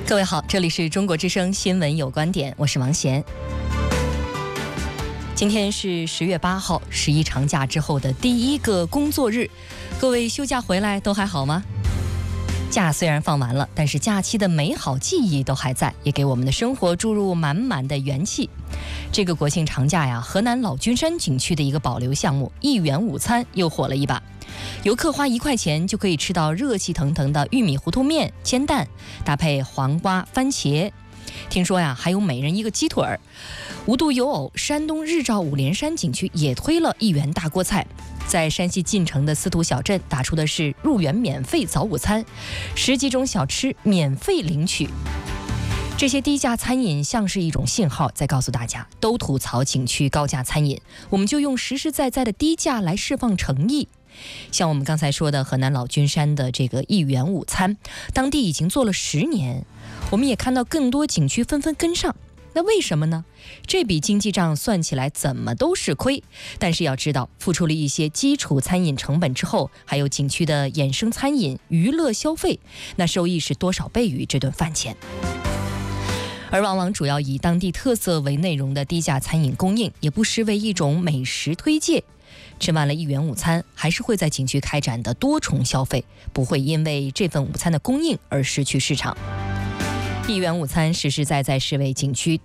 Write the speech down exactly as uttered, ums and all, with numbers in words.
各位好，这里是中国之声新闻有观点，我是王贤。今天是十月八号，十一长假之后的第一个工作日，各位休假回来都还好吗？假虽然放完了，但是假期的美好记忆都还在，也给我们的生活注入满满的元气。这个国庆长假呀，河南老君山景区的一个保留项目一元午餐又火了一把，游客花一块钱就可以吃到热气腾腾的玉米糊涂面、煎蛋，搭配黄瓜、番茄。听说呀，还有每人一个鸡腿儿。无独有偶，山东日照五连山景区也推了一元大锅菜。在山西晋城的司徒小镇打出的是入园免费早午餐，十几种小吃免费领取。这些低价餐饮像是一种信号，在告诉大家，都吐槽景区高价餐饮，我们就用实实在在的低价来释放诚意。像我们刚才说的河南老君山的这个一元午餐，当地已经做了十年，我们也看到更多景区纷纷跟上。那为什么呢？这笔经济账算起来怎么都是亏，但是要知道，付出了一些基础餐饮成本之后，还有景区的衍生餐饮、娱乐消费，那收益是多少倍于这顿饭钱。而往往主要以当地特色为内容的低价餐饮供应，也不失为一种美食推介。吃完了一元午餐，还是会在景区开展的多重消费，不会因为这份午餐的供应而失去市场。一元午餐实实在在是为景区